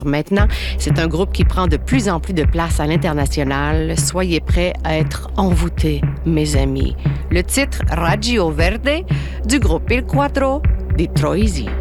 Maintenant, c'est un groupe qui prend de plus en plus de place à l'international. Soyez prêts à être envoûtés, mes amis. Le titre Radio Verde du groupe Il Quattro di Troisi.